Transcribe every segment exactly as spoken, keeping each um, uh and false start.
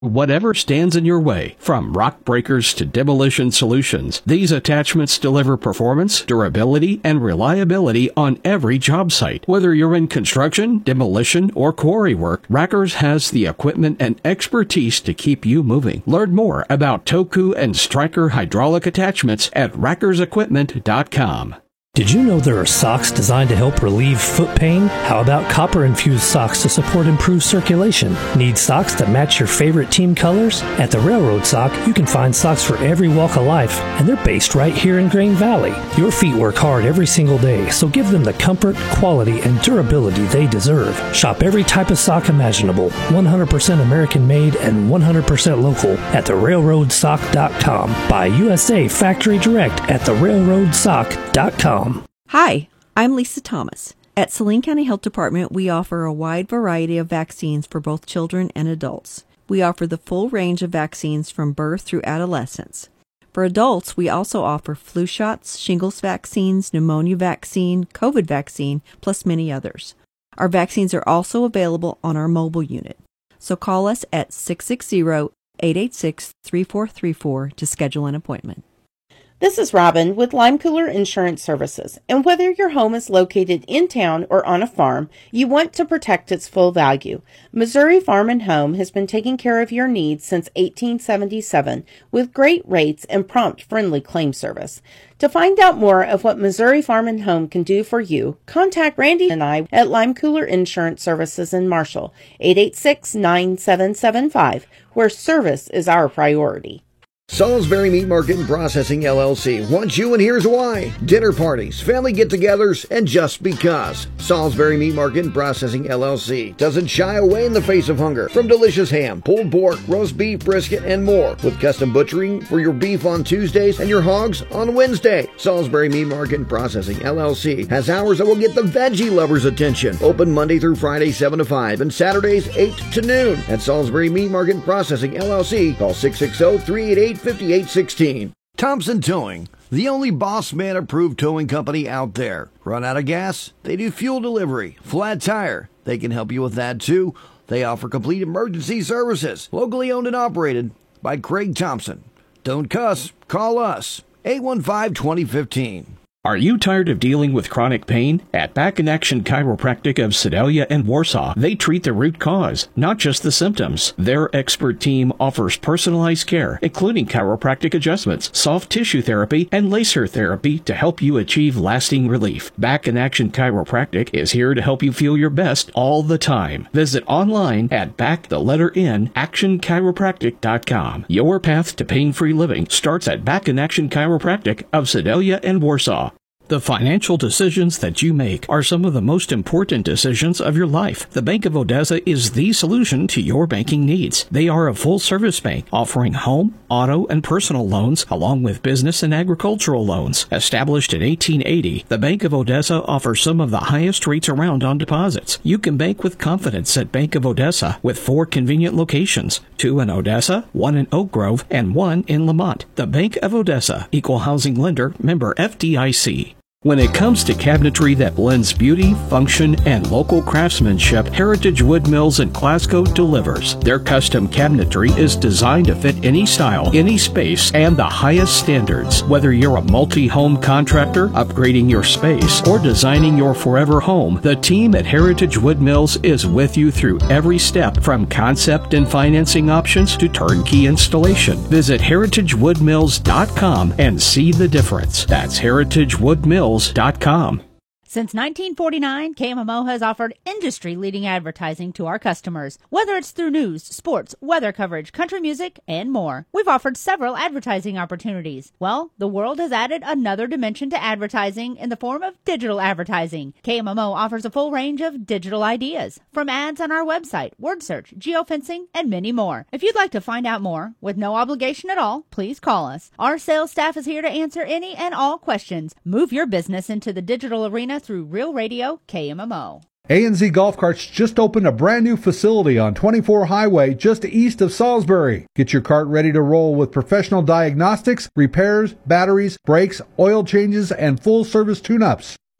Whatever stands in your way, from rock breakers to demolition solutions, these attachments deliver performance, durability, and reliability on every job site. Whether you're in construction, demolition, or quarry work, Rackers has the equipment and expertise to keep you moving. Learn more about Toku and Stryker hydraulic attachments at rackers equipment dot com. Did you know there are socks designed to help relieve foot pain? How about copper-infused socks to support improved circulation? Need socks that match your favorite team colors? At the Railroad Sock, you can find socks for every walk of life, and they're based right here in Grain Valley. Your feet work hard every single day, so give them the comfort, quality, and durability they deserve. Shop every type of sock imaginable, one hundred percent American-made and one hundred percent local at the railroad sock dot com. Buy U S A Factory Direct at the railroad sock dot com. Hi, I'm Lisa Thomas. At Saline County Health Department, we offer a wide variety of vaccines for both children and adults. We offer the full range of vaccines from birth through adolescence. For adults, we also offer flu shots, shingles vaccines, pneumonia vaccine, COVID vaccine, plus many others. Our vaccines are also available on our mobile unit. So call us at six six zero, eight eight six, three four three four to schedule an appointment. This is Robin with Lime Cooler Insurance Services, and whether your home is located in town or on a farm, you want to protect its full value. Missouri Farm and Home has been taking care of your needs since eighteen seventy-seven with great rates and prompt, friendly claim service. To find out more of what Missouri Farm and Home can do for you, contact Randy and I at Lime Cooler Insurance Services in Marshall, eight eight six, nine seven seven five, where service is our priority. Salisbury Meat Market and Processing, L L C wants you, and here's why. Dinner parties, family get-togethers, and just because. Salisbury Meat Market and Processing, L L C doesn't shy away in the face of hunger. From delicious ham, pulled pork, roast beef, brisket, and more. With custom butchering for your beef on Tuesdays and your hogs on Wednesday. Salisbury Meat Market and Processing, L L C has hours that will get the veggie lovers' attention. Open Monday through Friday, seven to five, and Saturdays, eight to noon. At Salisbury Meat Market and Processing, L L C, call six six zero, three eight eight, five eight one six. Thompson Towing, the only Boss Man approved towing company out there. Run out of gas? They do fuel delivery. Flat tire? They can help you with that too. They offer complete emergency services. Locally owned and operated by Craig Thompson. Don't cuss. Call us. eight one five, two zero one five. Are you tired of dealing with chronic pain? At Back in Action Chiropractic of Sedalia and Warsaw, they treat the root cause, not just the symptoms. Their expert team offers personalized care, including chiropractic adjustments, soft tissue therapy, and laser therapy to help you achieve lasting relief. Back in Action Chiropractic is here to help you feel your best all the time. Visit online at back the letter N action chiropractic dot com. Your path to pain-free living starts at Back in Action Chiropractic of Sedalia and Warsaw. The financial decisions that you make are some of the most important decisions of your life. The Bank of Odessa is the solution to your banking needs. They are a full-service bank offering home, auto, and personal loans along with business and agricultural loans. Established in eighteen eighty, the Bank of Odessa offers some of the highest rates around on deposits. You can bank with confidence at Bank of Odessa with four convenient locations, two in Odessa, one in Oak Grove, and one in Lamont. The Bank of Odessa, Equal Housing Lender, member F D I C. When it comes to cabinetry that blends beauty, function, and local craftsmanship, Heritage Wood Mills in Glasgow delivers. Their custom cabinetry is designed to fit any style, any space, and the highest standards. Whether you're a multi-home contractor, upgrading your space, or designing your forever home, the team at Heritage Wood Mills is with you through every step, from concept and financing options to turnkey installation. Visit heritage wood mills dot com and see the difference. That's heritage wood mills dot com. Since nineteen forty-nine, K M M O has offered industry-leading advertising to our customers, whether it's through news, sports, weather coverage, country music, and more. We've offered several advertising opportunities. Well, the world has added another dimension to advertising in the form of digital advertising. K M M O offers a full range of digital ideas, from ads on our website, word search, geofencing, and many more. If you'd like to find out more, with no obligation at all, please call us. Our sales staff is here to answer any and all questions. Move your business into the digital arena through Real Radio K M M O. A N Z Golf Carts just opened a brand new facility on twenty-four Highway just east of Salisbury. Get your cart ready to roll with professional diagnostics, repairs, batteries, brakes, oil changes, and full service tune-ups.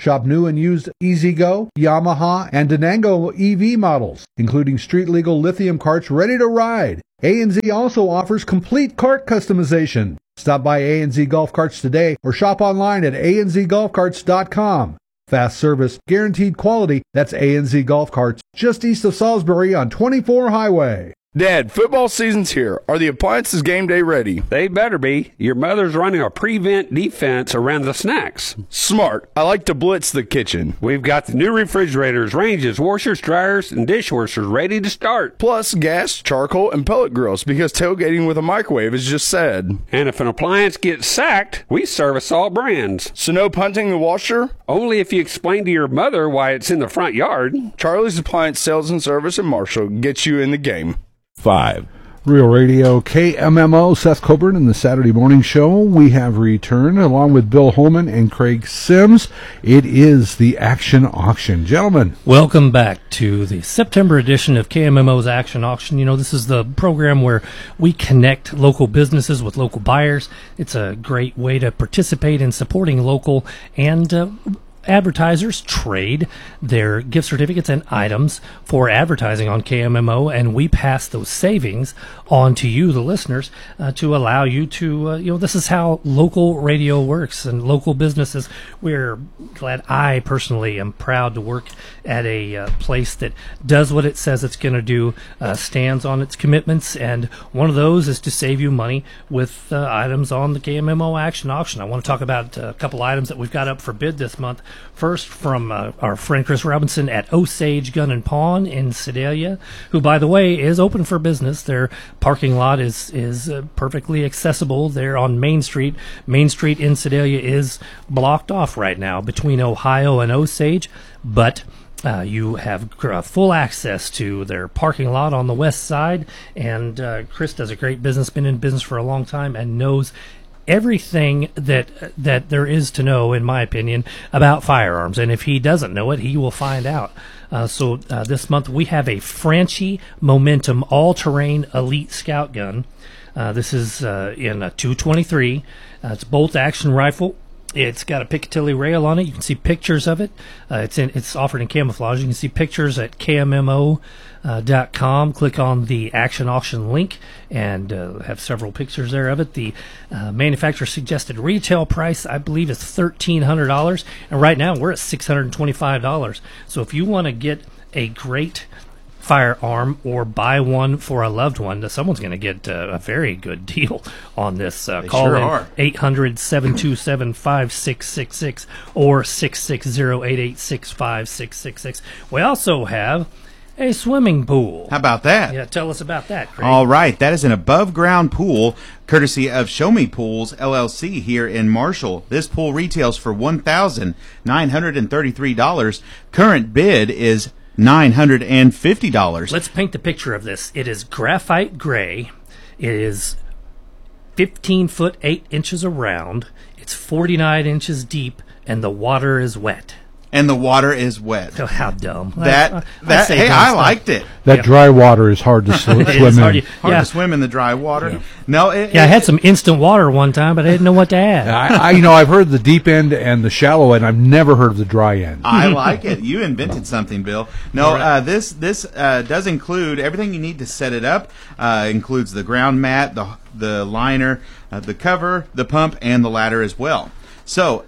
Shop new and used E-Z-Go, Yamaha, and Denango E V models, including street-legal lithium carts ready to ride. A and Z also offers complete cart customization. Stop by A and Z Golf Carts today or shop online at a and z golf carts dot com. Fast service, guaranteed quality. That's A and Z Golf Carts, just east of Salisbury on twenty-four Highway. Dad, football season's here. Are the appliances game day ready? They better be. Your mother's running a prevent defense around the snacks. Smart. I like to blitz the kitchen. We've got the new refrigerators, ranges, washers, dryers, and dishwashers ready to start. Plus gas, charcoal, and pellet grills, because tailgating with a microwave is just sad. And if an appliance gets sacked, we service all brands. So no punting the washer? Only if you explain to your mother why it's in the front yard. Charlie's Appliance Sales and Service in Marshall gets you in the game. Five. Real Radio K M M O, Seth Coburn in the Saturday Morning Show. We have returned along with Bill Holman and Craig Sims. It is the Action Auction. Gentlemen. Welcome back to the September edition of K M M O's Action Auction. You know, this is the program where we connect local businesses with local buyers. It's a great way to participate in supporting local and uh, advertisers trade their gift certificates and items for advertising on K M M O, and we pass those savings on to you, the listeners, uh, to allow you to, uh, you know, this is how local radio works and local businesses. We're glad, I personally am proud to work at a uh, place that does what it says it's going to do, uh, stands on its commitments, and one of those is to save you money with uh, items on the K M M O Action Auction. I want to talk about a couple items that we've got up for bid this month. First, from uh, our friend Chris Robinson at Osage Gun and Pawn in Sedalia, who, by the way, is open for business. Their parking lot is is uh, perfectly accessible. They're on Main Street. Main Street in Sedalia is blocked off right now between Ohio and Osage, but Uh, you have uh, full access to their parking lot on the west side, and uh, Chris does a great business, been in business for a long time, and knows everything that that there is to know, in my opinion, about firearms. And if he doesn't know it, he will find out. Uh, so uh, this month we have a Franchi Momentum all-terrain Elite Scout gun. Uh, this is uh, in a two twenty-three. Uh, it's a bolt-action rifle. It's got a Picatinny rail on it. You can see pictures of it. Uh, it's in, it's offered in camouflage. You can see pictures at K M M O dot com. Click on the Action Auction link and uh, have several pictures there of it. The uh, manufacturer suggested retail price, I believe, is thirteen hundred dollars. And right now we're at six hundred twenty-five dollars. So if you want to get a great firearm or buy one for a loved one, someone's going to get uh, a very good deal on this. Uh, call sure in are. eight hundred, seven two seven, five six six six or six six zero, eight eight six, five six six six. We also have a swimming pool. How about that? Yeah, tell us about that, Craig. All right, that is an above-ground pool courtesy of Show Me Pools, L L C, here in Marshall. This pool retails for one thousand nine hundred thirty-three dollars. Current bid is nine hundred fifty dollars. Let's paint the picture of this. It is graphite gray. It is fifteen foot eight inches around. It's forty-nine inches deep, and the water is wet. And the water is wet. Oh, how dumb. That, I, I, that I hey, dumb I stuff. liked it. That Yeah. dry water is hard to sw- swim It is hard in. to- Hard yeah. to swim in the dry water. Yeah. No, it, Yeah, I it- had some instant water one time, but I didn't know what to add. I, I, you know, I've heard the deep end and the shallow end. I've never heard of the dry end. I like it. You invented something, Bill. No, uh, this this uh, does include everything you need to set it up. Uh, includes the ground mat, the the liner, uh, the cover, the pump, and the ladder as well. So,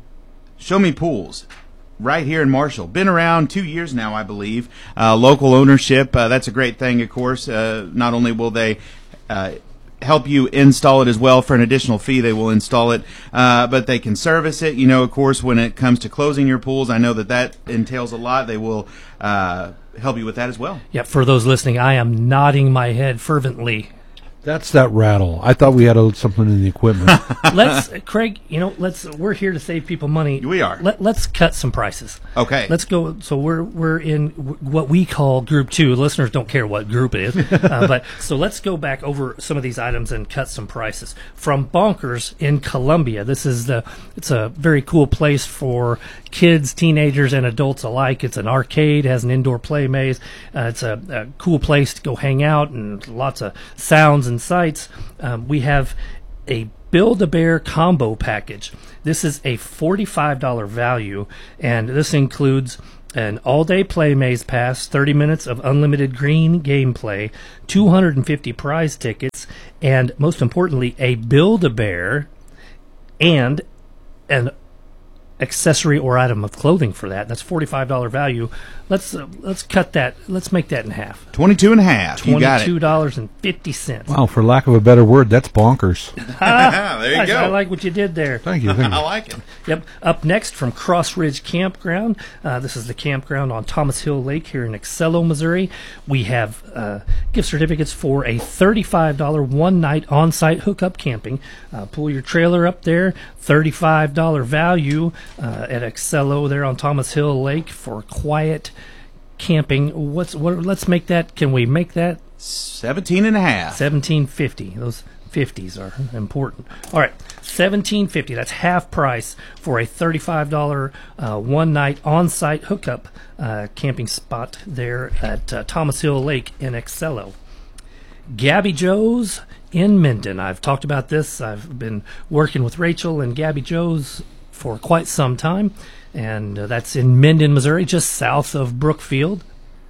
Show Me Pools, right here in Marshall. Been around two years now, I believe. Uh, local ownership, uh, that's a great thing, of course. Uh, not only will they uh, help you install it as well for an additional fee, they will install it, uh, but they can service it. You know, of course, when it comes to closing your pools, I know that that entails a lot. They will uh, help you with that as well. Yeah, for those listening, I am nodding my head fervently. That's that rattle. I thought we had a, something in the equipment. Let's, Craig, you know, let's. We're here to save people money. We are. Let, let's cut some prices. Okay. Let's go. So we're we're in w- what we call Group Two. Listeners don't care what group it is, uh, but so let's go back over some of these items and cut some prices. From Bonkers in Columbia, this is the. It's a very cool place for kids, teenagers, and adults alike. It's an arcade, has an indoor play maze. Uh, it's a, a cool place to go hang out and lots of sounds and sights. Um, we have a Build-A-Bear Combo Package. This is a forty-five dollars value, and this includes an all-day play maze pass, thirty minutes of unlimited green gameplay, two hundred fifty prize tickets, and most importantly, a Build-A-Bear and an accessory or item of clothing for that. That's forty-five dollars value. Let's uh, let's cut that. Let's make that in half. Twenty-two and a half. You got it. Twenty-two dollars and fifty cents. Wow, for lack of a better word, that's bonkers. There you Gosh, go. I like what you did there. Thank you. Thank you. I like it. Yep. Up next from Cross Ridge Campground. Uh, this is the campground on Thomas Hill Lake here in Excello, Missouri. We have uh, gift certificates for a thirty-five dollars one-night on-site hookup camping. Uh, pull your trailer up there. thirty-five dollars value uh, at Excello there on Thomas Hill Lake for quiet camping. What's what? Let's make that. Can we make that Seventeen and a half. seventeen fifty? Those fifties are important. All right, seventeen fifty. That's half price for a thirty-five dollars uh, one night on site hookup uh, camping spot there at uh, Thomas Hill Lake in Excello. Gabby Joe's in Minden. I've talked about this. I've been working with Rachel and Gabby Joe's for quite some time, and uh, that's in Minden, Missouri, just south of Brookfield.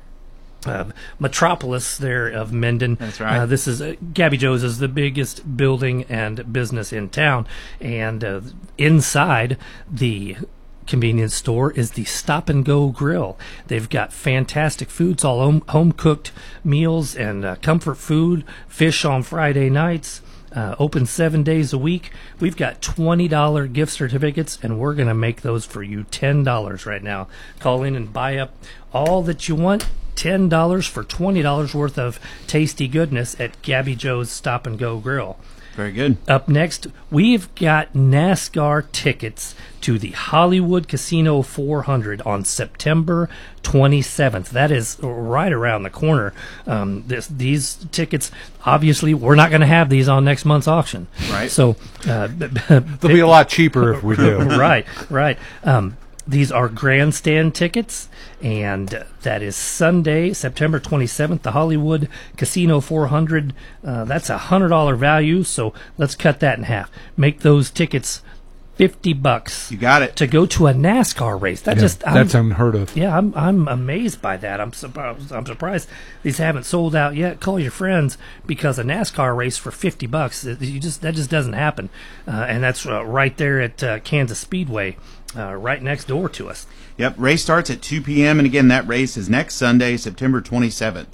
Uh, metropolis there of Minden. That's right. Uh, this is uh, Gabby Joe's is the biggest building and business in town, and uh, inside the convenience store is the Stop and Go Grill. They've got fantastic foods, all home, home cooked meals and uh, comfort food, fish on Friday nights. Uh, open seven days a week. We've got twenty dollars gift certificates, and we're going to make those for you ten dollars right now. Call in and buy up all that you want. ten dollars for twenty dollars worth of tasty goodness at Gabby Joe's Stop and Go Grill. Very good. Up next, we've got NASCAR tickets to the Hollywood Casino four hundred on September twenty-seventh. That is right around the corner. Um, this, these tickets, obviously, we're not going to have these on next month's auction. Right. So uh, They'll be a lot cheaper if we do. right, right. Um, these are grandstand tickets, and that is Sunday, September twenty-seventh, the Hollywood Casino four hundred. Uh, that's a one hundred dollars value, so let's cut that in half. Make those tickets fifty bucks. You got it. To go to a NASCAR race. That Yeah, just I'm, that's unheard of. Yeah, I'm I'm amazed by that. I'm surprised. I'm surprised these haven't sold out yet. Call your friends, because a NASCAR race for fifty bucks, you just that just doesn't happen. Uh, and that's uh, right there at uh, Kansas Speedway, uh, right next door to us. Yep, race starts at two p.m. and again, that race is next Sunday, September twenty-seventh.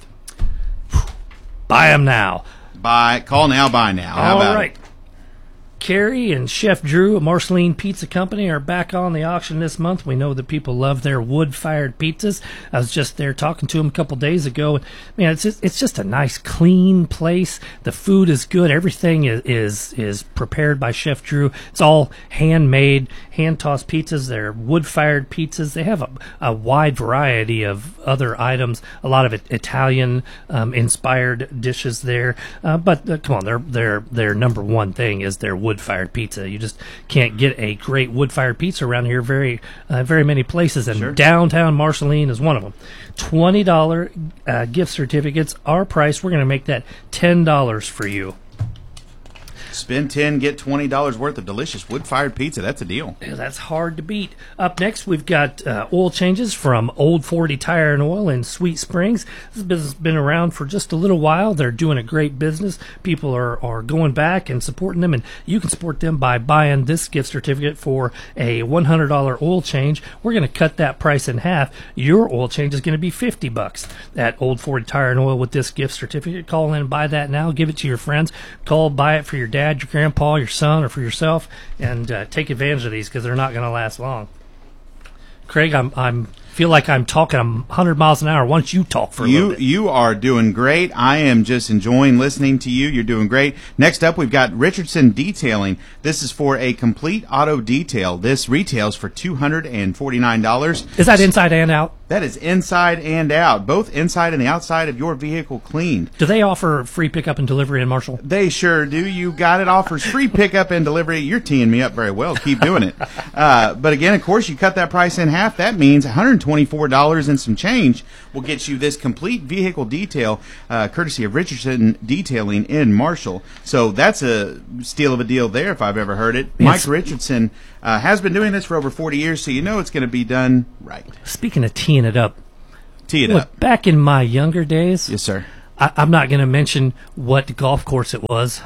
Buy them now. Buy, call now, buy now. How All about right. it? Carrie and Chef Drew at Marceline Pizza Company are back on the auction this month. We know that people love their wood-fired pizzas. I was just there talking to them a couple days ago. Man, it's just, it's just a nice, clean place. The food is good. Everything is, is is prepared by Chef Drew. It's all handmade, hand-tossed pizzas. They're wood-fired pizzas. They have a, a wide variety of other items. A lot of it Italian-inspired um, dishes there. Uh, but uh, come on, their their their number one thing is their wood-fired pizza. You just can't get a great wood-fired pizza around here very uh, very many places, and Sure. downtown Marceline is one of them. twenty dollars uh, gift certificates. Our price, we're going to make that ten dollars for you. Spend ten, get twenty dollars worth of delicious wood-fired pizza. That's a deal. Yeah, that's hard to beat. Up next, we've got uh, oil changes from Old forty Tire and Oil in Sweet Springs. This business has been around for just a little while. They're doing a great business. People are, are going back and supporting them, and you can support them by buying this gift certificate for a one hundred dollars oil change. We're going to cut that price in half. Your oil change is going to be fifty bucks at Old forty Tire and Oil with this gift certificate. Call in and buy that now. Give it to your friends. Call, buy it for your dad, your grandpa, your son, or for yourself, and uh, take advantage of these because they're not going to last long. Craig, I'm I'm feel like I'm talking one hundred miles an hour. Why don't you talk for a You little bit? you are doing great. I am just enjoying listening to you. You're doing great. Next up, we've got Richardson Detailing. This is for a complete auto detail. This retails for two hundred forty-nine dollars. Is that inside and out? That is inside and out, both inside and the outside of your vehicle cleaned. Do they offer free pickup and delivery in Marshall? They sure do. You got it. Offers free pickup and delivery. You're teeing me up very well. Keep doing it. Uh, but again, of course, you cut that price in half. That means one hundred twenty-four dollars and some change will get you this complete vehicle detail, uh, courtesy of Richardson Detailing in Marshall. So that's a steal of a deal there if I've ever heard it. Yes. Mike Richardson uh, has been doing this for over forty years, so you know it's going to be done right. Speaking of teeing it up, Tee it look, up. back in my younger days, Yes, sir. I, I'm not going to mention what golf course it was,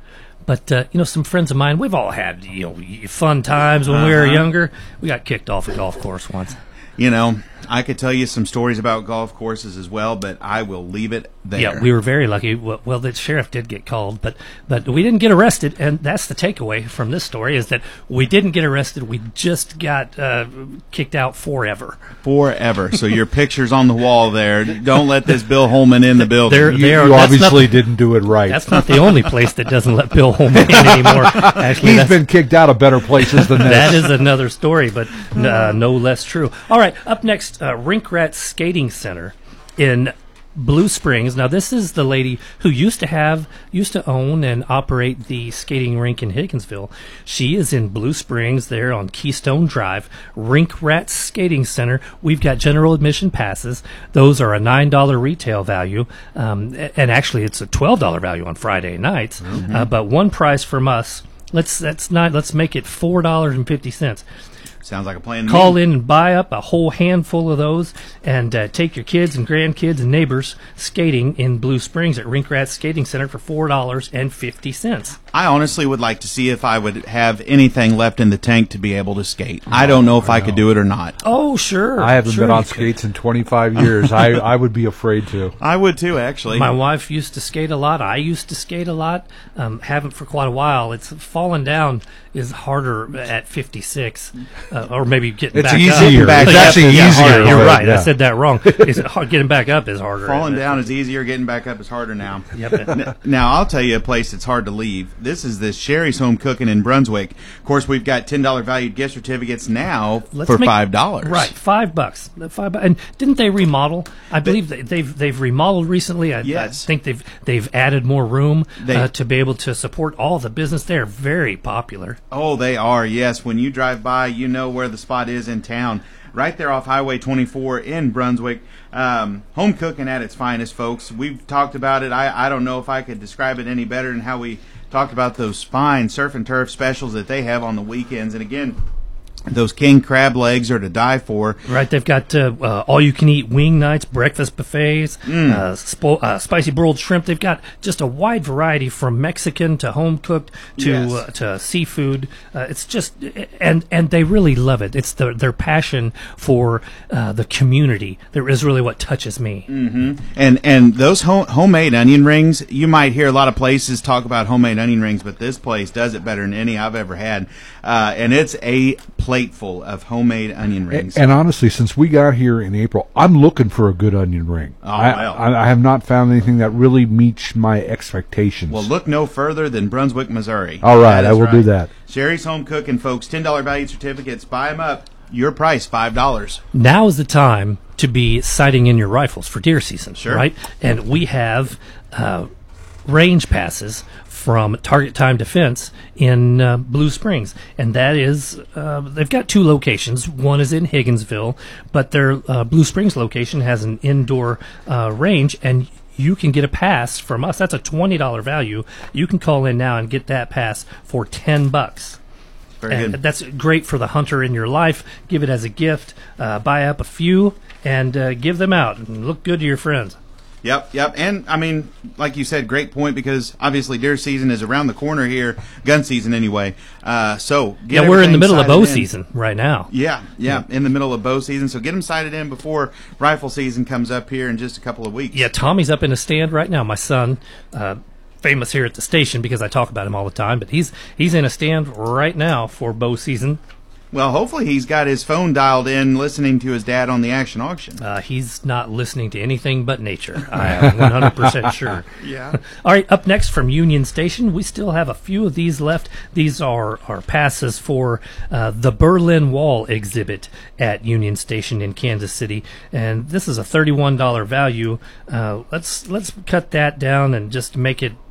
but uh, you know, some friends of mine, we've all had you know fun times when we were Uh-huh. younger. We got kicked off a golf course once. You know, I could tell you some stories about golf courses as well, but I will leave it there. Yeah, we were very lucky. Well, well, the sheriff did get called, but but we didn't get arrested, and that's the takeaway from this story is that we didn't get arrested. We just got uh, kicked out forever. Forever. So your picture's on the wall there. Don't let this Bill Holman in the building. There, You, there, you that's obviously not, didn't do it right. That's not the only place that doesn't let Bill Holman in anymore. Actually, He's that's, been kicked out of better places than this. that is another story, but uh, no less true. All right, up next, uh, Rink Rat Skating Center in Blue Springs. Now, this is the lady who used to have, used to own and operate the skating rink in Higginsville. She is in Blue Springs there on Keystone Drive, Rink Rat Skating Center. We've got general admission passes. Those are a nine dollars retail value, um, and actually it's a twelve dollars value on Friday nights, mm-hmm. uh, but one price from us. Let's, that's not, let's make it four dollars and fifty cents. Sounds like a plan to Call me. in and buy up a whole handful of those and uh, take your kids and grandkids and neighbors skating in Blue Springs at Rink Rat Skating Center for four dollars and fifty cents. I honestly would like to see if I would have anything left in the tank to be able to skate. I don't know if I could do it or not. Oh, sure. I haven't sure been on you could. skates in twenty-five years. I, I would be afraid to. I would too, actually. My wife used to skate a lot. I used to skate a lot. Um, haven't for quite a while. It's falling down is harder at fifty-six, uh, or maybe getting It's back easier. up. Back It's up. actually Yeah, easier. harder, You're but, right. I yeah. said that wrong. It's hard, getting back up is harder. Falling down is easier. Getting back up is harder now. Yep. N- Now, I'll tell you a place that's hard to leave. This is this Sherry's Home Cooking in Brunswick. Of course, we've got ten dollars valued gift certificates now Let's for make- five dollars. Right, five bucks. Five bu- and didn't they remodel? I believe they, they've they've remodeled recently. I, Yes. I think they've they've added more room They- uh, to be able to support all the business. They're very popular. Oh, they are, yes. When you drive by, you know where the spot is in town. Right there off Highway twenty-four in Brunswick. Um, home cooking at its finest, folks. We've talked about it. I, I don't know if I could describe it any better than how we talked about those fine surf and turf specials that they have on the weekends. And again, those king crab legs are to die for. Right, they've got uh, uh, all-you-can-eat wing nights, breakfast buffets, Mm. uh, spo- uh, spicy broiled shrimp. They've got just a wide variety from Mexican to home-cooked to Yes. uh, to seafood. Uh, it's just, and and they really love it. It's the, their passion for uh, the community that is really what touches me. hmm And and those home, homemade onion rings, you might hear a lot of places talk about homemade onion rings, but this place does it better than any I've ever had. Uh, and it's a plateful of homemade onion rings. And honestly, since we got here in April, I'm looking for a good onion ring. Oh, I, well. I, I have not found anything that really meets my expectations. Well, look no further than Brunswick, Missouri. All right, That I is will do that. Sherry's Home Cooking, folks. ten dollars value certificates. Buy them up. Your price, five dollars. Now is the time to be sighting in your rifles for deer season, Sure. right? And we have uh, range passes from Target Time Defense in uh, Blue Springs, and that is uh, they've got two locations. One is in Higginsville, but their uh, Blue Springs location has an indoor uh, range, and you can get a pass from us. That's a twenty dollars value. You can call in now and get that pass for ten bucks. Very And good. that's great for the hunter in your life. Give it as a gift. Uh, buy up a few and uh, give them out and look good to your friends. Yep, yep. And, I mean, like you said, great point, because obviously deer season is around the corner here, gun season anyway. Uh, so get Yeah, we're in the everything middle of sighted bow in. season right now. Yeah, yeah, in the middle of bow season. So get them sighted in before rifle season comes up here in just a couple of weeks. Yeah, Tommy's up in a stand right now. My son, uh, famous here at the station because I talk about him all the time, but he's he's in a stand right now for bow season. Well, hopefully he's got his phone dialed in, listening to his dad on the action auction. Uh, he's not listening to anything but nature. I am one hundred percent sure. Yeah. All right, up next from Union Station, we still have a few of these left. These are, are passes for uh, the Berlin Wall exhibit at Union Station in Kansas City, and this is a thirty-one dollars value. Uh, let's let's cut that down and just make it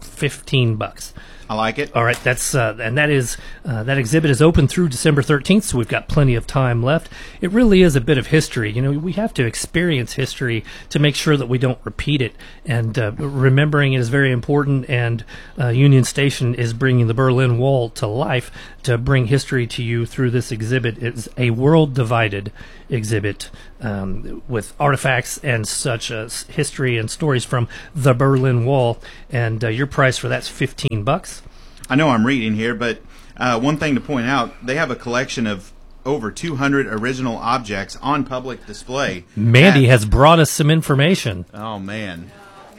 fifteen bucks. I like it. All right, that's uh, and that is uh, that exhibit is open through December thirteenth, so we've got plenty of time left. It really is a bit of history. You know, we have to experience history to make sure that we don't repeat it, and uh, remembering it is very important. And uh, Union Station is bringing the Berlin Wall to life to bring history to you through this exhibit. It's a world divided exhibit um, with artifacts and such as history and stories from the Berlin Wall, and uh, your price for that's fifteen bucks. I know I'm reading here, but uh, one thing to point out, they have a collection of over two hundred original objects on public display. Mandy at, has brought us some information. Oh man.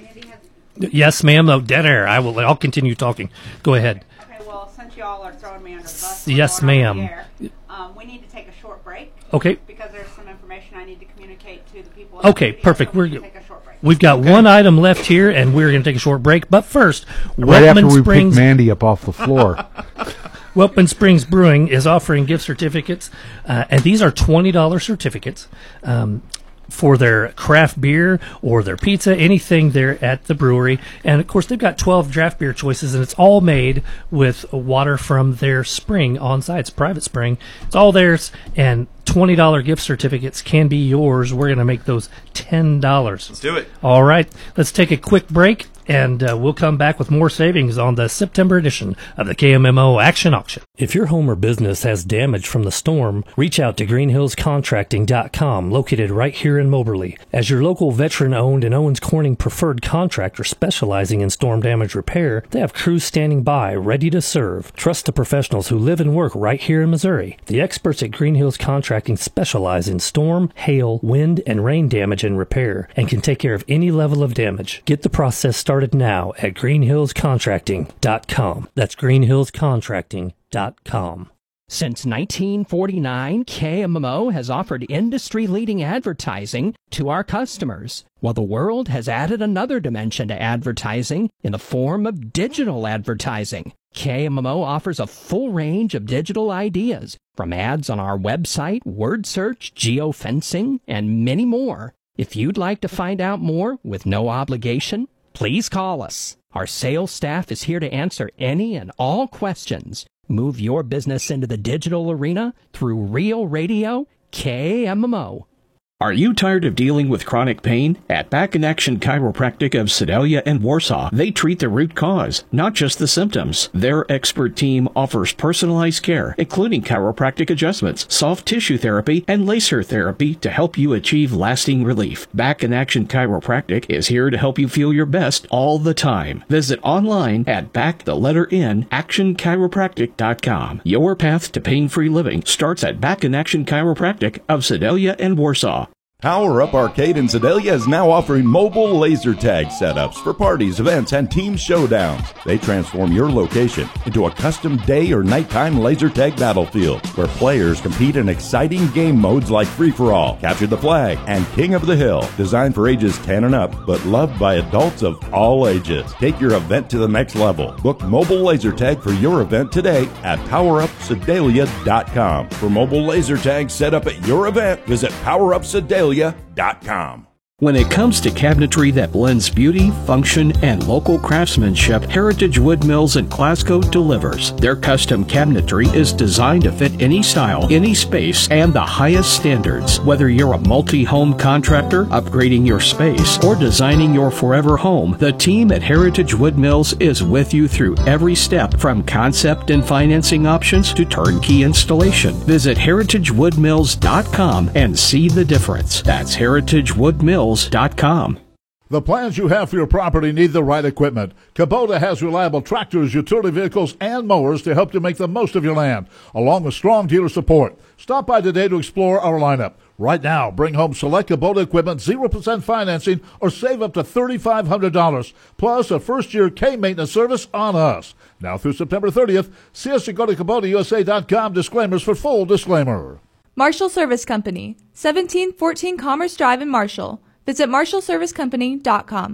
Yes, ma'am. Oh, dead air. I will. I'll continue talking. Go ahead. Okay. Well, since y'all are throwing me under the bus, yes, ma'am. Um, we need to take a short break. Okay. Because there's some information I need to communicate to the people. Okay, perfect. We're take a short break. We've got okay. one item left here, and we're going to take a short break. But first, right Weltman after we Springs, pick Mandy up off the floor. Weltman Springs Brewing is offering gift certificates, uh, and these are twenty dollars certificates. Um, for their craft beer or their pizza, anything there at the brewery. And, of course, they've got twelve draft beer choices, and it's all made with water from their spring on site. It's a private spring. It's all theirs, and twenty dollars gift certificates can be yours. We're going to make those ten dollars. Let's do it. All right. Let's take a quick break, and uh, we'll come back with more savings on the September edition of the K M M O Action Auction. If your home or business has damage from the storm, reach out to green hills contracting dot com, located right here in Moberly. As your local veteran-owned and Owens Corning preferred contractor specializing in storm damage repair, they have crews standing by, ready to serve. Trust the professionals who live and work right here in Missouri. The experts at Green Hills Contracting specialize in storm, hail, wind, and rain damage and repair, and can take care of any level of damage. Get the process started now at green hills contracting dot com. That's green hills contracting dot com. Since nineteen forty-nine, K M M O has offered industry-leading advertising to our customers, while the world has added another dimension to advertising in the form of digital advertising. K M M O offers a full range of digital ideas, from ads on our website, word search, geofencing, and many more. If you'd like to find out more with no obligation, please call us. Our sales staff is here to answer any and all questions. Move your business into the digital arena through Real Radio K M M O. Are you tired of dealing with chronic pain? At Back in Action Chiropractic of Sedalia and Warsaw, they treat the root cause, not just the symptoms. Their expert team offers personalized care, including chiropractic adjustments, soft tissue therapy, and laser therapy to help you achieve lasting relief. Back in Action Chiropractic is here to help you feel your best all the time. Visit online at back the letter N action chiropractic dot com. Your path to pain-free living starts at Back in Action Chiropractic of Sedalia and Warsaw. Power Up Arcade in Sedalia is now offering mobile laser tag setups for parties, events, and team showdowns. They transform your location into a custom day or nighttime laser tag battlefield where players compete in exciting game modes like Free-for-All, Capture the Flag, and King of the Hill. Designed for ages ten and up, but loved by adults of all ages. Take your event to the next level. Book mobile laser tag for your event today at power up sedalia dot com. For mobile laser tag set up at your event, visit power up sedalia dot com. When it comes to cabinetry that blends beauty, function, and local craftsmanship, Heritage Wood Mills in Glasgow delivers. Their custom cabinetry is designed to fit any style, any space, and the highest standards. Whether you're a multi-home contractor, upgrading your space, or designing your forever home, the team at Heritage Wood Mills is with you through every step, from concept and financing options to turnkey installation. Visit heritage wood mills dot com and see the difference. That's heritage wood mills dot com. The plans you have for your property need the right equipment. Kubota has reliable tractors, utility vehicles, and mowers to help you make the most of your land, along with strong dealer support. Stop by today to explore our lineup. Right now, bring home select Kubota equipment, zero percent financing, or save up to three thousand five hundred dollars, plus a first-year K-maintenance service on us. Now through September thirtieth, see us at go to kubota u s a dot com. Disclaimers for full disclaimer. Marshall Service Company, seventeen fourteen Commerce Drive in Marshall. Visit marshall service company dot com.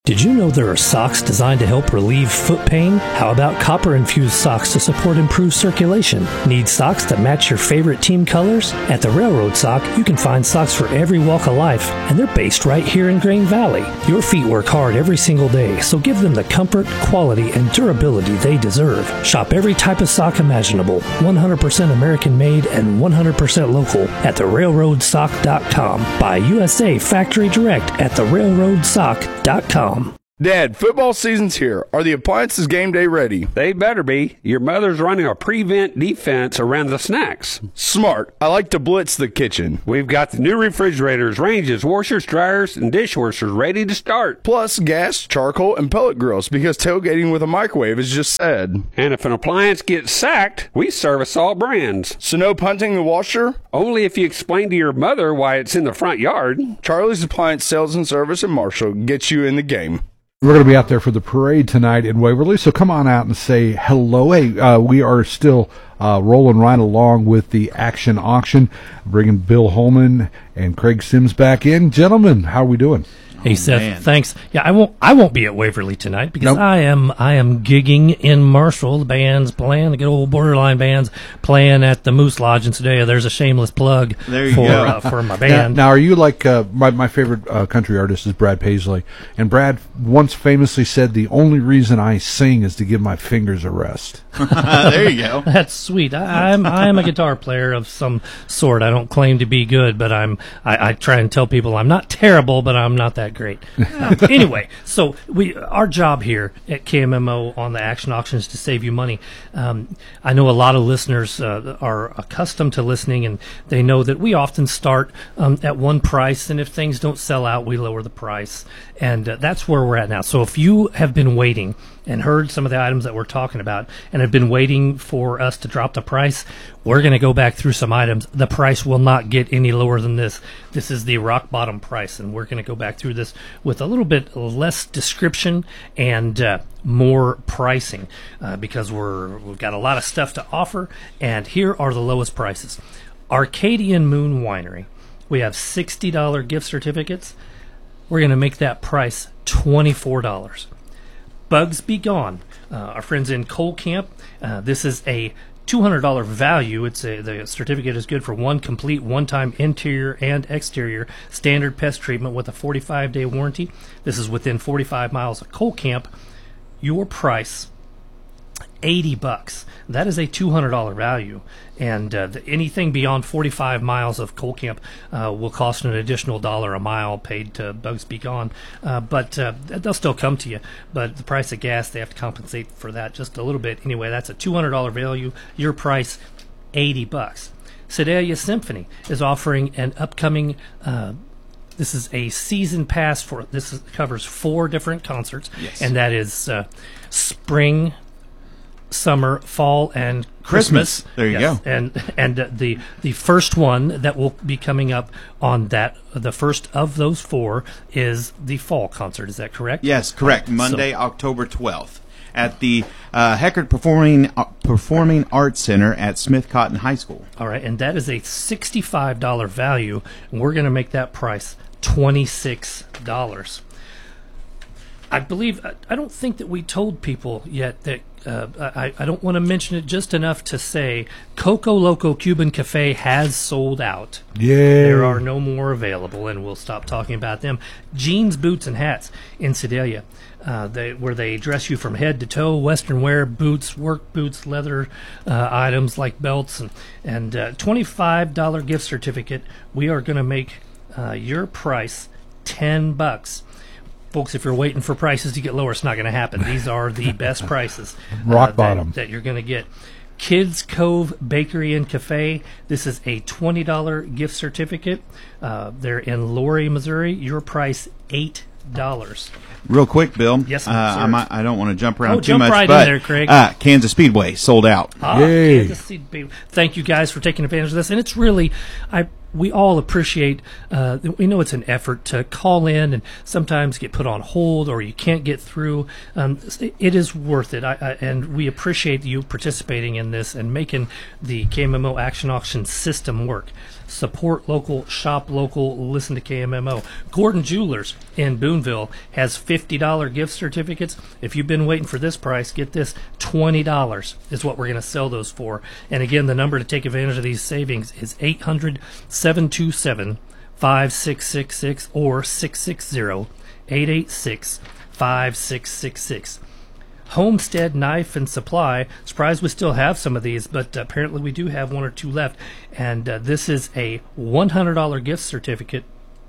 Did you know there are socks designed to help relieve foot pain? How about copper-infused socks to support improved circulation? Need socks that match your favorite team colors? At the Railroad Sock, you can find socks for every walk of life, and they're based right here in Grain Valley. Your feet work hard every single day, so give them the comfort, quality, and durability they deserve. Shop every type of sock imaginable, one hundred percent American-made and one hundred percent local at the railroad sock dot com. Buy U S A Factory Direct at the railroad sock dot com. Dad, football season's here. Are the appliances game day ready? They better be. Your mother's running a prevent defense around the snacks. Smart. I like to blitz the kitchen. We've got the new refrigerators, ranges, washers, dryers, and dishwashers ready to start. Plus gas, charcoal, and pellet grills because tailgating with a microwave is just said. And if an appliance gets sacked, we service all brands. So no punting the washer? Only if you explain to your mother why it's in the front yard. Charlie's Appliance Sales and Service in Marshall gets you in the game. We're going to be out there for the parade tonight in Waverly, so come on out and say hello. Hey, uh, we are still uh, rolling right along with the action auction, bringing Bill Holman and Craig Sims back in. Gentlemen, how are we doing? Hey, Oh, Seth, man. thanks. Yeah, I won't. I won't be at Waverly tonight because Nope. I am. I am gigging in Marshall. The band's playing. The good old Borderline band's playing at the Moose Lodge in Sedalia. There's a shameless plug There you for go. uh, for my Now, band. now, are you like uh, my my favorite uh, country artist is Brad Paisley, and Brad once famously said, "The only reason I sing is to give my fingers a rest." There you go. That's sweet. I, I'm I am a guitar player of some sort. I don't claim to be good, but I'm. I, I try and tell people I'm not terrible, but I'm not that great. Uh, anyway, so we our job here at K M M O on the action auction is to save you money. Um, I know a lot of listeners uh, are accustomed to listening, and they know that we often start um, at one price, and if things don't sell out, we lower the price, and uh, that's where we're at now. So if you have been waiting and heard some of the items that we're talking about and have been waiting for us to drop the price, we're going to go back through some items. The price will not get any lower than this. This is the rock bottom price, and we're going to go back through this with a little bit less description and uh, more pricing uh, because we're we've got a lot of stuff to offer, and here are the lowest prices. Arcadian Moon Winery. We have sixty dollars gift certificates. We're going to make that price twenty-four dollars. Bugs Be Gone. Uh, our friends in Cole Camp. Uh, this is a two hundred dollars value. It's a, the certificate is good for one complete one-time interior and exterior standard pest treatment with a forty-five day warranty. This is within forty-five miles of Cole Camp. Your price, eighty bucks. That is a two hundred dollars value, and uh, the, anything beyond forty-five miles of Cole Camp uh, will cost an additional dollar a mile paid to Bugs Be Gone. Uh, but uh, they'll still come to you. But the price of gas, they have to compensate for that just a little bit. Anyway, that's a two hundred dollars value. Your price, eighty bucks. Sedalia Symphony is offering an upcoming. Uh, This is a season pass for this is, covers four different concerts, Yes. and that is uh, spring, summer, fall, and Christmas. Christmas. There you go. And and uh, the the first one that will be coming up on that the first of those four is the fall concert. Is that correct? Yes, correct. So- Monday, October twelfth, at the uh, Heckert Performing uh, Performing Arts Center at Smith Cotton High School. All right, and that is a sixty-five dollars value, and we're going to make that price twenty-six dollars. I believe, I don't think that we told people yet that, uh, I, I don't want to mention it just enough to say Coco Loco Cuban Cafe has sold out. Yay. There are no more available, and we'll stop talking about them. Jeans, boots, and hats in Sedalia, uh, they, where they dress you from head to toe, western wear, boots, work boots, leather uh, items like belts, and, and uh, twenty-five dollars gift certificate. We are going to make uh, your price ten bucks. Folks, if you're waiting for prices to get lower, it's not going to happen. These are the best prices uh, Rock that- bottom. that you're going to get. Kids Cove Bakery and Cafe. This is a twenty dollars gift certificate. Uh, they're in Laurie, Missouri. Your price, eight dollars. Real quick, Bill. Yes, uh, sir. I, might, I don't want to jump around Oh, too jump much, right in but there, Craig. Uh, Kansas Speedway sold out. Ah, Yay. Kansas City, baby. Thank you guys for taking advantage of this. And it's really, I we all appreciate, uh, we know it's an effort to call in and sometimes get put on hold or you can't get through. Um, it is worth it. I, I, and we appreciate you participating in this and making the K M M O Action Auction system work. Support local, shop local, listen to K M M O. Gordon Jewelers in Boonville has fifty dollars gift certificates. If you've been waiting for this price, get this, twenty dollars is what we're going to sell those for. And again, the number to take advantage of these savings is eight hundred, seven two seven, five six six six or six six zero, eight eight six, five six six six. Homestead Knife and Supply. Surprised we still have some of these, but uh, apparently we do have one or two left. And uh, this is a one hundred dollars gift certificate.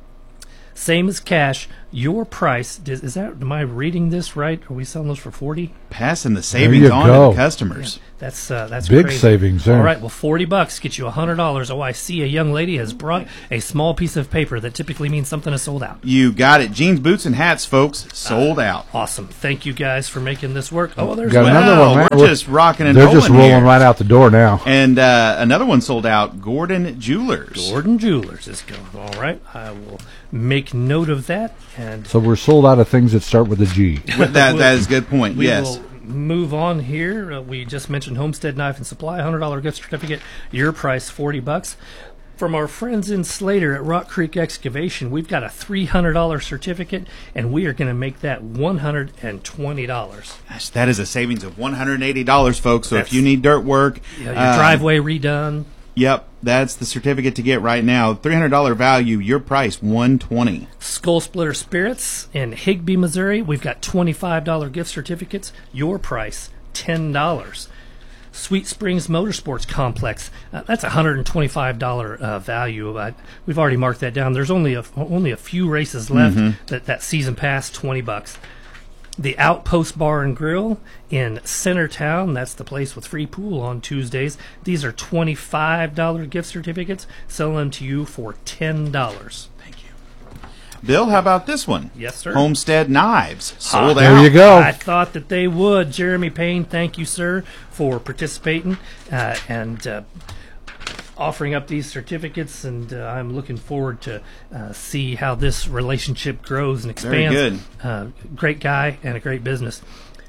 Same as cash. Your price, is, is that, am I reading this right? Are we selling those for forty? Passing the savings on go. to the customers. Yeah, that's uh, that's big crazy. savings there. All right, well, forty bucks gets you one hundred dollars. Oh, I see a young lady has brought a small piece of paper that typically means something is sold out. You got it. Jeans, boots, and hats, folks, sold uh, out. Awesome. Thank you guys for making this work. Oh, well, there's Got one. another one, man. We're just rocking and They're rolling just rolling here. right out the door now. And uh, another one sold out, Gordon Jewelers. Gordon Jewelers is going. All right, I will make note of that. And So we're sold out of things that start with a G. that, that is a good point, we yes. will move on here. Uh, we just mentioned Homestead Knife and Supply, one hundred dollars gift certificate. Your price, forty bucks. From our friends in Slater at Rock Creek Excavation, we've got a three hundred dollars certificate, and we are going to make that one hundred twenty dollars. Gosh, that is a savings of one hundred eighty dollars, folks. So That's- if you need dirt work, Yeah, your uh, driveway redone. Yep, that's the certificate to get right now. three hundred dollars value, your price, one hundred twenty dollars. Skull Splitter Spirits in Higbee, Missouri. We've got twenty-five dollars gift certificates. Your price, ten dollars. Sweet Springs Motorsports Complex. Uh, that's a one hundred twenty-five dollars uh, value. Uh, we've already marked that down. There's only a, only a few races left. Mm-hmm. That, that season pass, twenty bucks. The Outpost Bar and Grill in Centertown. That's the place with free pool on Tuesdays. These are twenty-five dollars gift certificates. Selling them to you for ten dollars. Thank you. Bill, how about this one? Yes, sir. Homestead Knives, sold Ah, out. There you go. I thought that they would. Jeremy Payne, thank you, sir, for participating uh, and uh, offering up these certificates. And uh, I'm looking forward to uh, see how this relationship grows and Very expands. good. Uh, great guy and a great business.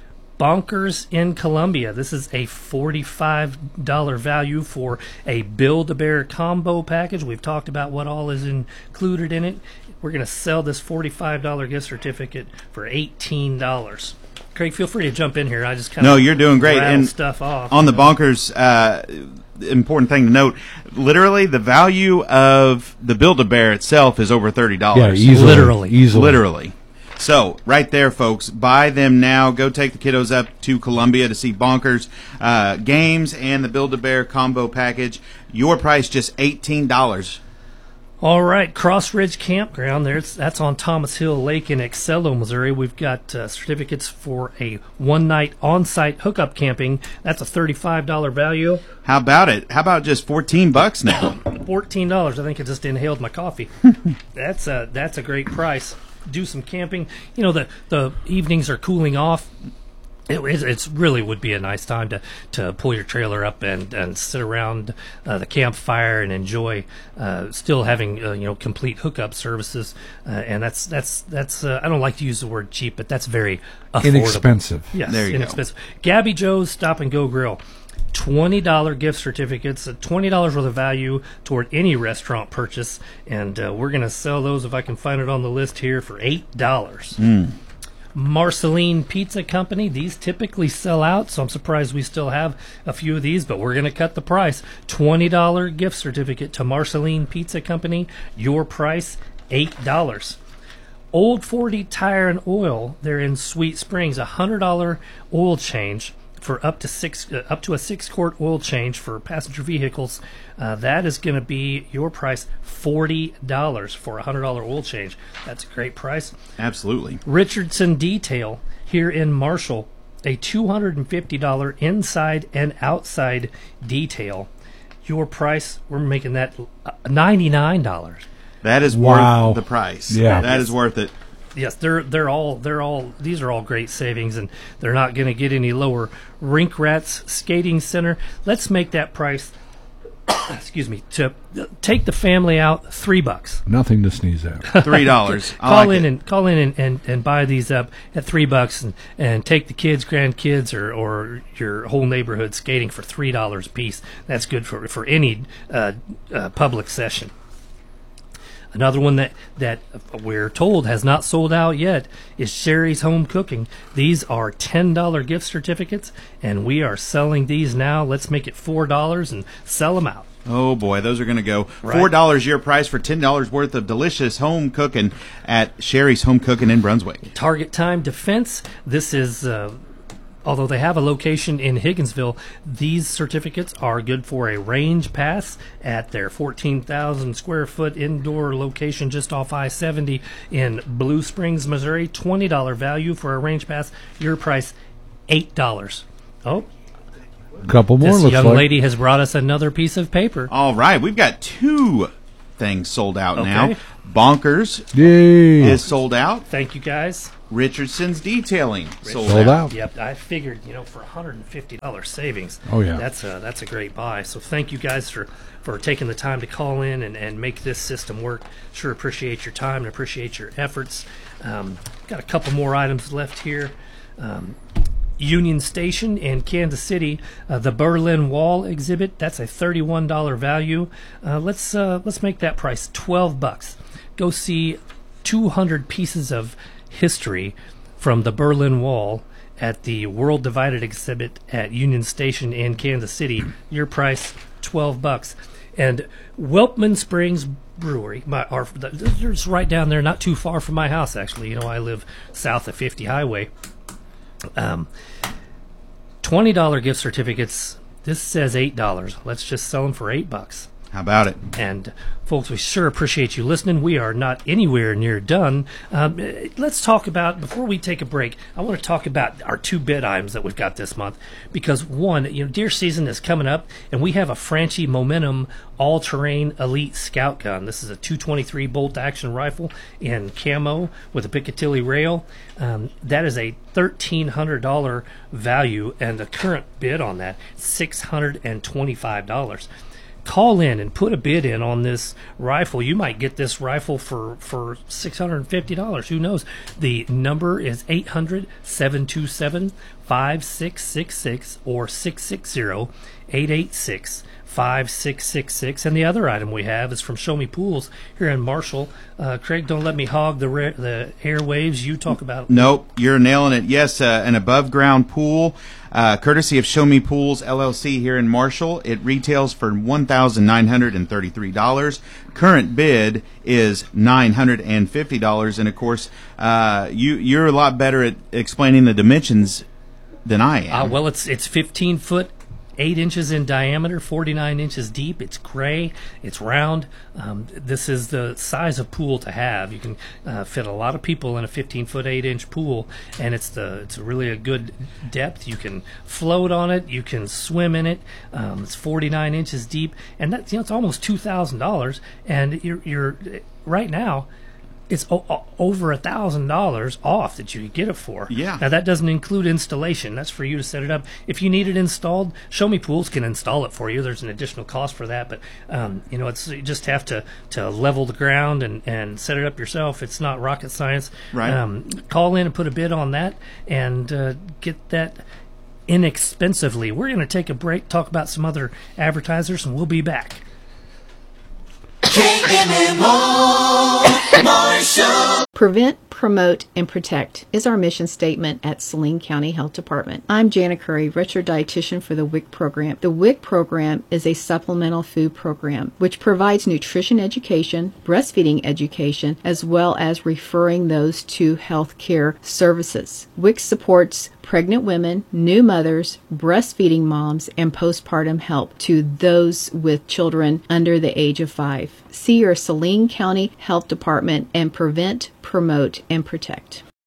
Bonkers in Columbia. This is a forty-five dollars value for a Build-A-Bear combo package. We've talked about what all is included in it. We're going to sell this forty-five dollars gift certificate for eighteen dollars. Craig, feel free to jump in here. I just kind No, of you're doing great. rattle And stuff off. on the Bonkers, uh, important thing to note, literally the value of the Build-A-Bear itself is over thirty dollars. Yeah, easily. Literally. Easily. Literally. So, right there, folks, buy them now. Go take the kiddos up to Columbia to see Bonkers uh, games and the Build-A-Bear combo package. Your price, just eighteen dollars. All right, Cross Ridge Campground. There's that's on Thomas Hill Lake in Excello, Missouri. We've got uh, certificates for a one-night on-site hookup camping. That's a thirty-five dollars value. How about it? How about just fourteen bucks now? fourteen dollars. I think I just inhaled my coffee. that's a that's a great price. Do some camping. You know, the the evenings are cooling off. It is, it's really would be a nice time to, to pull your trailer up and, and sit around uh, the campfire and enjoy uh, still having uh, you know complete hookup services. Uh, and that's that's that's uh, I don't like to use the word cheap, but that's very affordable. Inexpensive. Yes, There you go. inexpensive. Gabby Joe's Stop and Go Grill. twenty dollars gift certificates, uh, twenty dollars worth of value toward any restaurant purchase, and uh, we're going to sell those, if I can find it on the list here, for eight dollars. Mm. Marceline Pizza Company, these typically sell out, so I'm surprised we still have a few of these, but we're going to cut the price. twenty dollars gift certificate to Marceline Pizza Company. Your price, eight dollars. Old forty Tire and Oil, they're in Sweet Springs, a one hundred dollars oil change for up to six, uh, up to a six-quart oil change for passenger vehicles. Uh, that is going to be your price, forty dollars for a one hundred dollars oil change. That's a great price. Absolutely. Richardson Detail here in Marshall, a two hundred fifty dollars inside and outside detail. Your price, we're making that ninety-nine dollars. That is Wow. worth the price. Yeah. That is worth it. Yes, they're they're all they're all these are all great savings, and they're not going to get any lower. Rink Rats Skating Center. Let's make that price excuse me, to take the family out, three bucks. Nothing to sneeze at. Three dollars. call like in it. and call in and, and, and buy these up at three bucks, and, and take the kids, grandkids, or, or your whole neighborhood skating for three dollars a piece. That's good for for any uh, uh, public session. Another one that, that we're told has not sold out yet is Sherry's Home Cooking. These are ten dollar gift certificates, and we are selling these now. Let's make it four dollars and sell them out. Oh boy, those are going to go. Right. four dollars your price for ten dollars worth of delicious home cooking at Sherry's Home Cooking in Brunswick. Target Time Defense. This is, uh, although they have a location in Higginsville, these certificates are good for a range pass at their fourteen thousand square foot indoor location just off I seventy in Blue Springs, Missouri. twenty dollar value for a range pass. Your price, eight dollars. Oh. Couple more, This looks young like. lady has brought us another piece of paper. All right, we've got two things sold out Okay. now. Bonkers Yay. is sold out. Thank you, guys. Richardson's Detailing sold, Sold out. out. Yep, I figured, you know, for one hundred fifty dollars savings. Oh, yeah. That's a, that's a great buy. So thank you guys for, for taking the time to call in and, and make this system work. Sure appreciate your time and appreciate your efforts. Um, got a couple more items left here. Um, Union Station in Kansas City, uh, the Berlin Wall exhibit. That's a thirty-one dollar value. Uh, let's uh, let's make that price twelve bucks. Go see two hundred pieces of history from the Berlin Wall at the World Divided exhibit at Union Station in Kansas City. Your price twelve bucks. And Welpman Springs Brewery, my, are, they're just right down there, not too far from my house. Actually, you know, I live south of fifty Highway. Um, twenty dollar gift certificates. This says eight dollars. Let's just sell them for eight bucks. How about it? And folks, we sure appreciate you listening. We are not anywhere near done. Um, let's talk about, before we take a break, I want to talk about our two bid items that we've got this month. Because one, you know, deer season is coming up, and we have a Franchi Momentum all-terrain elite scout gun. This is a two twenty-three bolt action rifle in camo with a Picatinny rail. Um, that is a thirteen hundred dollar value, and the current bid on that six hundred twenty-five dollars. Call in and put a bid in on this rifle. You might get this rifle for, for six hundred fifty dollars. Who knows? The number is eight hundred, seven two seven, five six six six or six six zero, eight eight six, five six six six. And the other item we have is from Show Me Pools here in Marshall. Uh, Craig, don't let me hog the ra- the airwaves. You talk about. Nope, you're nailing it. Yes, uh, an above-ground pool, uh, courtesy of Show Me Pools, L L C here in Marshall. It retails for one thousand nine hundred thirty-three dollars. Current bid is nine hundred fifty dollars. And, of course, uh, you, you're a lot better at explaining the dimensions than I am. Uh, well, it's it's fifteen foot, eight inches in diameter, forty-nine inches deep. It's gray. It's round. Um, this is the size of pool to have. You can uh, fit a lot of people in a fifteen foot, eight inch pool, and it's the it's really a good depth. You can float on it. You can swim in it. Um, it's forty-nine inches deep, and that's, you know, it's almost two thousand dollars. And you're you're right now, it's o- o- over a thousand dollars off that you could get it for. Yeah. Now that doesn't include installation. That's for you to set it up. If you need it installed, Show Me Pools can install it for you. There's an additional cost for that, but um, you know, it's you just have to, to level the ground and, and set it up yourself. It's not rocket science. Right. Um, call in and put a bid on that and uh, get that inexpensively. We're going to take a break, talk about some other advertisers, and we'll be back. Prevent, promote, and protect is our mission statement at Saline County Health Department. I'm Jana Curry, registered dietitian for the W I C program. The W I C program is a supplemental food program which provides nutrition education, breastfeeding education, as well as referring those to health care services. W I C supports pregnant women, new mothers, breastfeeding moms, and postpartum help to those with children under the age of five. See your Saline County Health Department and prevent, promote, and protect.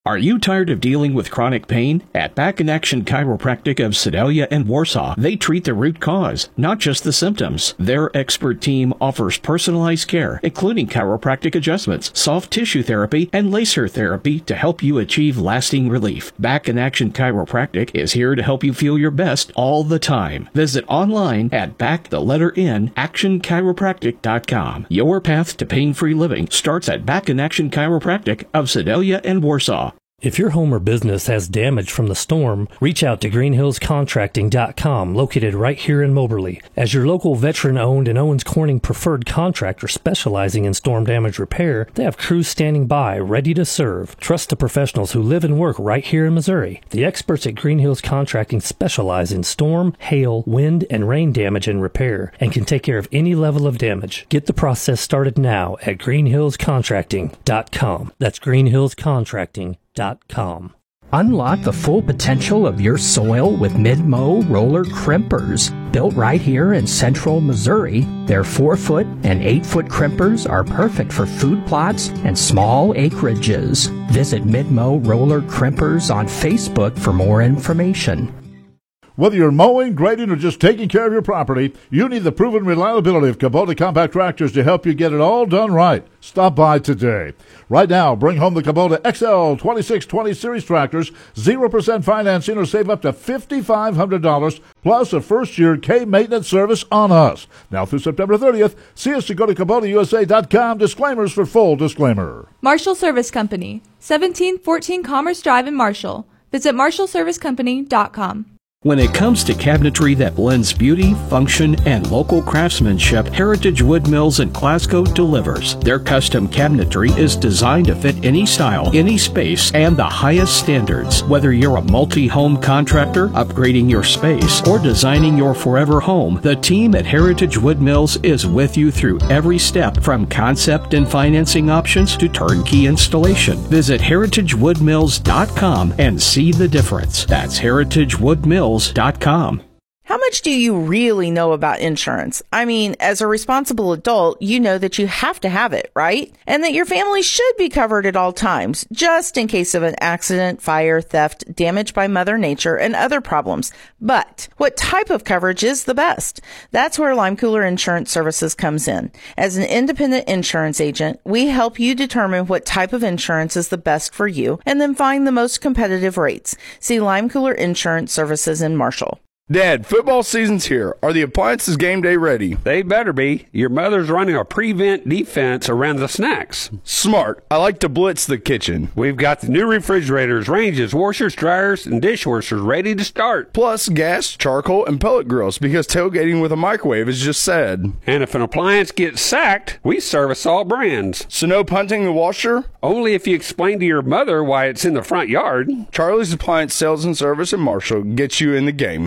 Are you tired of dealing with chronic pain? At Back in Action Chiropractic of Sedalia and Warsaw, they treat the root cause, not just the symptoms. Their expert team offers personalized care, including chiropractic adjustments, soft tissue therapy, and laser therapy to help you achieve lasting relief. Back in Action Chiropractic is here to help you feel your best all the time. Visit online at back the letter N action chiropractic dot com. Your path to pain-free living starts at Back in Action Chiropractic of Sedalia and Warsaw. If your home or business has damage from the storm, reach out to green hills contracting dot com, located right here in Moberly. As your local veteran-owned and Owens Corning preferred contractor specializing in storm damage repair, they have crews standing by, ready to serve. Trust the professionals who live and work right here in Missouri. The experts at Green Hills Contracting specialize in storm, hail, wind, and rain damage and repair, and can take care of any level of damage. Get the process started now at green hills contracting dot com. That's green hills contracting dot com. Unlock the full potential of your soil with Mid-Mow roller crimpers. Built right here in central Missouri, their four foot and eight foot crimpers are perfect for food plots and small acreages. Visit Mid-Mow roller crimpers on Facebook for more information. Whether you're mowing, grading, or just taking care of your property, you need the proven reliability of Kubota compact tractors to help you get it all done right. Stop by today. Right now, bring home the Kubota X L twenty-six twenty Series tractors, zero percent financing, or save up to five thousand five hundred dollars, plus a first-year K-maintenance service on us. Now through September thirtieth, see us to go to Kubota U S A dot com. Disclaimers for full disclaimer. Marshall Service Company, seventeen fourteen Commerce Drive in Marshall. Visit marshall service company dot com. When it comes to cabinetry that blends beauty, function, and local craftsmanship, Heritage Wood Mills in Glasgow delivers. Their custom cabinetry is designed to fit any style, any space, and the highest standards. Whether you're a multi-home contractor, upgrading your space, or designing your forever home, the team at Heritage Wood Mills is with you through every step, from concept and financing options to turnkey installation. Visit heritage wood mills dot com and see the difference. That's heritage wood mills dot com. How much do you really know about insurance? I mean, as a responsible adult, you know that you have to have it, right? And that your family should be covered at all times, just in case of an accident, fire, theft, damage by Mother Nature, and other problems. But what type of coverage is the best? That's where Lime Cooler Insurance Services comes in. As an independent insurance agent, we help you determine what type of insurance is the best for you and then find the most competitive rates. See Lime Cooler Insurance Services in Marshall. Dad, football season's here. Are the appliances game day ready? They better be. Your mother's running a prevent defense around the snacks. Smart. I like to blitz the kitchen. We've got the new refrigerators, ranges, washers, dryers, and dishwashers ready to start. Plus gas, charcoal, and pellet grills, because tailgating with a microwave is just sad. And if an appliance gets sacked, we service all brands. So no punting the washer? Only if you explain to your mother why it's in the front yard. Charlie's Appliance Sales and Service in Marshall gets you in the game.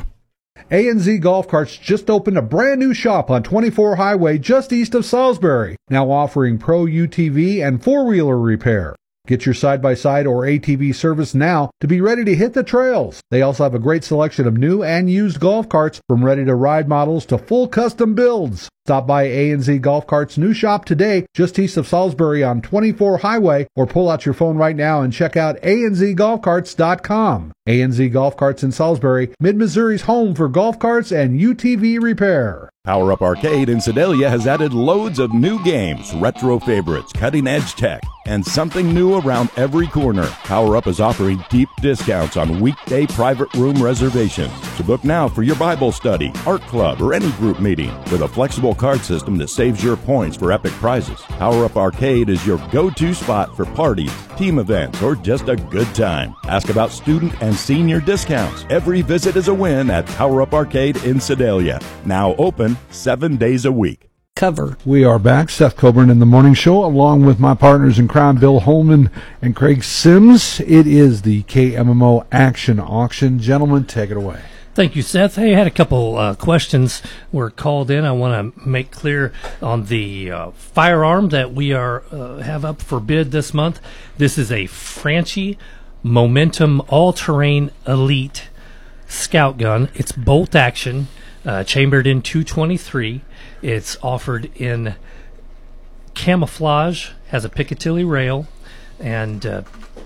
A and Z Golf Carts just opened a brand new shop on twenty-four Highway just east of Salisbury, now offering pro U T V and four-wheeler repair. Get your side-by-side or A T V service now to be ready to hit the trails. They also have a great selection of new and used golf carts, from ready-to-ride models to full custom builds. Stop by A and Z Golf Carts' new shop today, just east of Salisbury on twenty-four Highway, or pull out your phone right now and check out A N Z golf carts dot com. A and Z Golf Carts in Salisbury, Mid-Missouri's home for golf carts and U T V repair. Power Up Arcade in Sedalia has added loads of new games, retro favorites, cutting-edge tech, and something new around every corner. Power Up is offering deep discounts on weekday private room reservations. So book now for your Bible study, art club, or any group meeting with a flexible card system that saves your points for epic prizes. Power Up Arcade is your go-to spot for parties, team events, or just a good time. Ask about student and senior discounts. Every visit is a win at Power Up Arcade in Sedalia. Now open seven days a week. Cover. We are back. Seth Coburn in the morning show, along with my partners in crime, Bill Holman and Craig Sims. It is the K M M O Action Auction. Gentlemen, take it away. Thank you, Seth. Hey, I had a couple uh, questions were called in. I want to make clear on the uh, firearm that we are uh, have up for bid this month. This is a Franchi Momentum All-Terrain Elite Scout Gun. It's bolt action, uh, chambered in two twenty-three. It's offered in camouflage, has a Picatinny rail, and uh,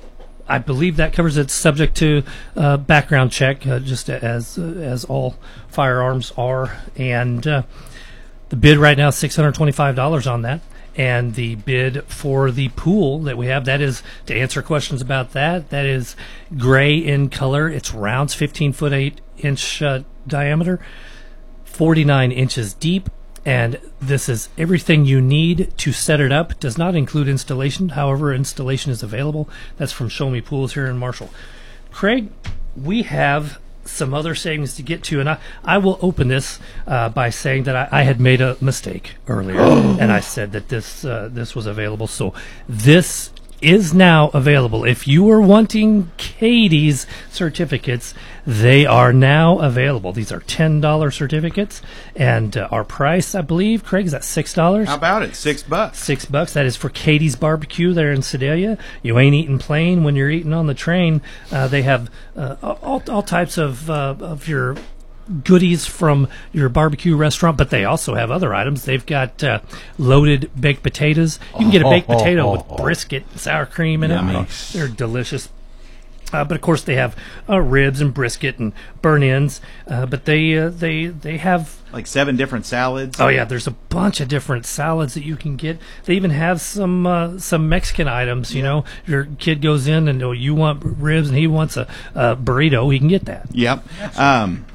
I believe that covers it, subject to uh, background check, uh, just as uh, as all firearms are. And uh, the bid right now is six hundred twenty-five dollars on that. And the bid for the pool that we have, that is, to answer questions about that, that is gray in color. It's rounds, fifteen foot eight inch uh, diameter, forty-nine inches deep. And this is everything you need to set it up. It does not include installation. However, installation is available. That's from Show Me Pools here in Marshall. Craig, we have some other savings to get to, and I, I will open this uh, by saying that I, I had made a mistake earlier, and I said that this uh, this was available. So this is now available. If you are wanting Katie's certificates, they are now available. These are ten dollar certificates, and uh, our price, I believe, Craig, is that six dollars? How about it? Six bucks. Six bucks. That is for Katie's Barbecue there in Sedalia. You ain't eating plain when you're eating on the train. Uh, they have uh, all, all types of uh, of your goodies from your barbecue restaurant, but they also have other items. They've got uh, loaded baked potatoes. You can get a baked potato with brisket, sour cream in Yummy. it. They're delicious. Uh, but of course, they have uh, ribs and brisket and burnt ends. Uh, but they uh, they they have like seven different salads. Oh yeah, there's a bunch of different salads that you can get. They even have some uh, some Mexican items. You know, your kid goes in and oh, you want ribs and he wants a, a burrito. He can get that. Yep. Um,